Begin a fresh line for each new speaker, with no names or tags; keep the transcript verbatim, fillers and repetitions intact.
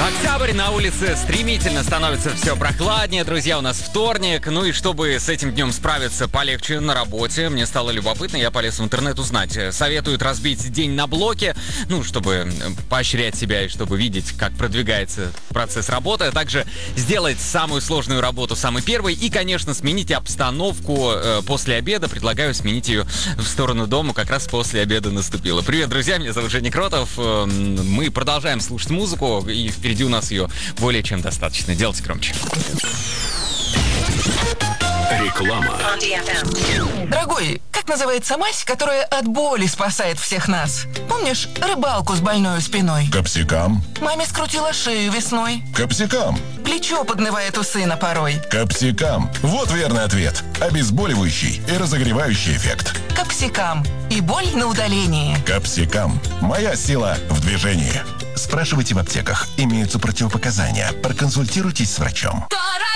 Октябрь, на улице стремительно становится все прохладнее. Друзья, у нас вторник. Ну и чтобы с этим днем справиться полегче на работе, мне стало любопытно, я полез в интернет узнать. Советуют разбить день на блоки, ну, чтобы поощрять себя и чтобы видеть, как продвигается процесс работы. А также сделать самую сложную работу самой первой. И, конечно, сменить обстановку после обеда. Предлагаю сменить ее в сторону дома. Как раз после обеда наступило. Привет, друзья, меня зовут Женя Кротов. Мы продолжаем слушать музыку, и впереди у нас ее более чем достаточно. Делайте громче.
Реклама.
Дорогой, как называется мазь, которая от боли спасает всех нас? Помнишь рыбалку с больной спиной?
Капсикам.
Маме скрутила шею весной.
Капсикам.
Плечо поднывает у сына порой.
Капсикам. Вот верный ответ. Обезболивающий и разогревающий эффект.
Капсикам. И боль на удаление.
Капсикам. Моя сила в движении. Спрашивайте в аптеках. Имеются противопоказания. Проконсультируйтесь с врачом.